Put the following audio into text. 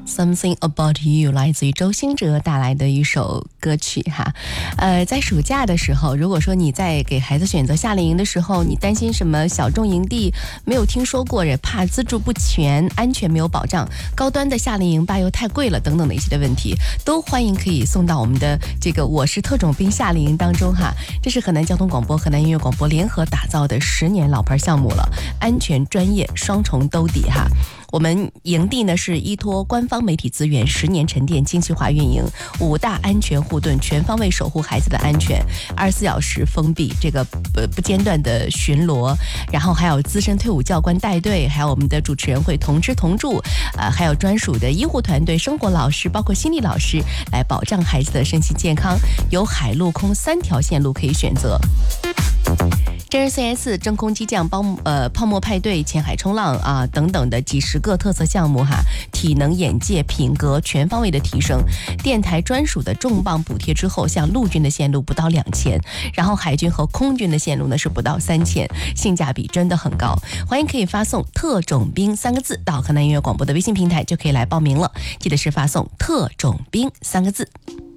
Something About You 来自于周兴哲带来的一首歌曲哈。在暑假的时候，如果说你在给孩子选择夏令营的时候，你担心什么小众营地没有听说过，也怕资助不全，安全没有保障，高端的夏令营吧又太贵了等等的一些的问题，都欢迎可以送到我们的这个我是特种兵夏令营当中哈。这是河南交通广播、河南音乐广播联合打造的10年老牌项目了，安全专业双重兜底哈。我们营地呢是依托官方媒体资源，10年沉淀精细化运营，5大安全护盾，全方位守护孩子的安全，24小时封闭，这个不间断的巡逻，然后还有资深退伍教官带队，还有我们的主持人会同吃同住，还有专属的医护团队、生活老师，包括心理老师来保障孩子的身心健康，有海陆空3条线路可以选择。真人 CS 真空机降泡沫派对、浅海冲浪啊等等的几十个特色项目哈，体能、眼界、品格全方位的提升。电台专属的重磅补贴之后，像陆军的线路不到2000，然后海军和空军的线路呢是不到3000，性价比真的很高。欢迎可以发送特种兵3个字到河南音乐广播的微信平台，就可以来报名了。记得是发送特种兵3个字。